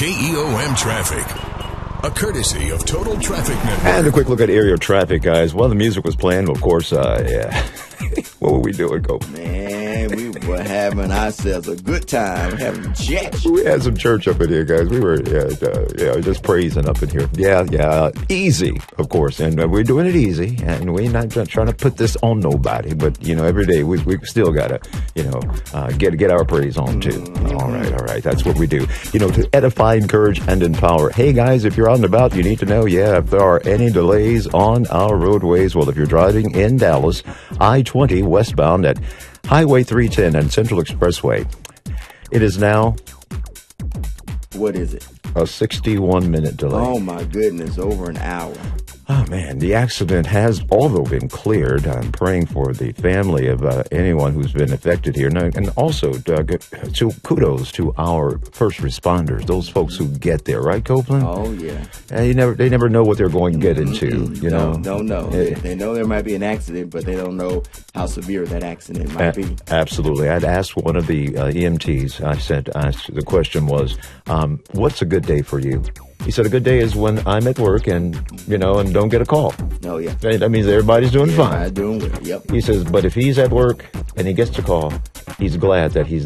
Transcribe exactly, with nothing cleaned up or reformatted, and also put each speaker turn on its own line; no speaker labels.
K E O M traffic. A courtesy of Total Traffic Network.
And a quick look at area traffic, guys. While the music was playing, of course, uh, yeah. What were we doing, Cope?
Man, we were having ourselves a good time, having church.
We had some church up in here, guys. We were, yeah, uh, yeah, just praising up in here. Yeah, yeah, easy, of course, and uh, we're doing it easy, and we're not trying to put this on nobody, but, you know, every day we we still gotta, you know, uh, get get our praise on, too. Mm-hmm. All right, all right, that's what we do. You know, to edify, encourage, and empower. Hey, guys, if you're out and about, you need to know, yeah, if there are any delays on our roadways, well, if you're driving in Dallas, I twenty westbound at Highway three ten and Central Expressway, it is now...
What is it?
A sixty-one minute delay.
Oh, my goodness, over an hour.
Oh, man, the accident has, although been cleared, I'm praying for the family of uh, anyone who's been affected here. And, and also, uh, to kudos to our first responders, those folks who get there, right, Copeland?
Oh, yeah.
And you never, they never know what they're going to get into,
mm-hmm.
you know?
No, no, no.
Yeah.
They know there might be an accident, but they don't know how severe that accident might
A-
be.
Absolutely. I'd asked one of the uh, E M Ts, I said, I, the question was, um, what's a good day for you? He said, a good day is when I'm at work and, you know, and don't get a call.
Oh, yeah.
That means everybody's doing
yeah,
fine.
Everybody's doing well, yep.
He says, but if he's at work and he gets a call, he's glad that he's